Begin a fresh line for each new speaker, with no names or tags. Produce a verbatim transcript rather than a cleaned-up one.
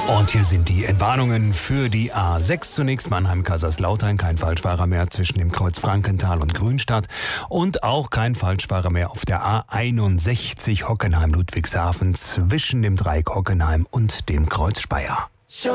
Und hier sind die Entwarnungen für die A sechs. Zunächst Mannheim-Kaiserslautern, kein Falschfahrer mehr zwischen dem Kreuz Frankenthal und Grünstadt. Und auch kein Falschfahrer mehr auf der A einundsechzig Hockenheim-Ludwigshafen zwischen dem Dreieck Hockenheim und dem Kreuz Speyer.